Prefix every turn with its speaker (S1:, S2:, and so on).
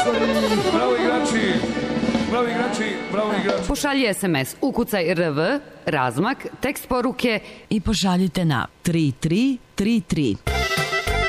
S1: Pošalji SMS, ukucaj RV, razmak, tekst poruke
S2: i pošaljite na 3333.